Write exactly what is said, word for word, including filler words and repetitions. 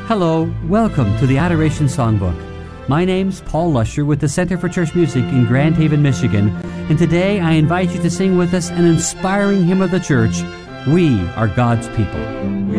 Hello, welcome to the Adoration Songbook. My name's Paul Lusher with the Center for Church Music in Grand Haven, Michigan, and today I invite you to sing with us an inspiring hymn of the church, We Are God's People.